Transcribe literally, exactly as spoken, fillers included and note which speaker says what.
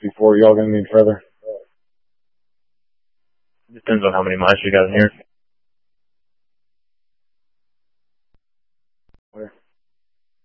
Speaker 1: sixty-four. Y'all gonna need further?
Speaker 2: Depends on how many miles you got in here.